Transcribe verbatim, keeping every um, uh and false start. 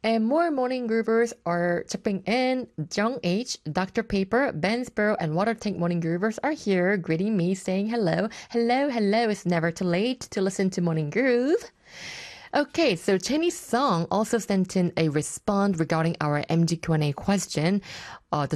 And more morning groovers are chipping in. Jung H, Doctor Paper, Ben Sparrow, and Water Tank Morning Groovers are here, greeting me, saying hello. Hello, hello. It's never too late to listen to Morning Groove. Okay, so Chenny Song also sent in a response regarding our M G Q and A question. Uh, the